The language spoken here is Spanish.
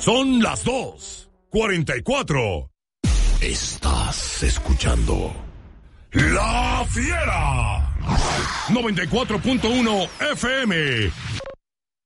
Son las 2:44. Estás escuchando La Fiera 94.1 FM.